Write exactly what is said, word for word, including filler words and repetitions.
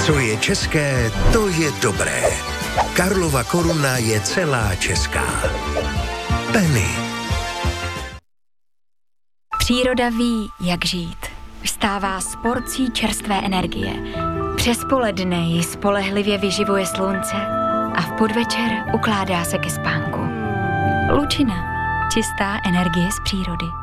Co je české, to je dobré. Karlova Koruna je celá česká. Penny. Příroda ví, jak žít. Vstává s porcí čerstvé energie. Přes poledne ji spolehlivě vyživuje slunce a v podvečer ukládá se ke spánku. Lučina. Čistá energie z přírody.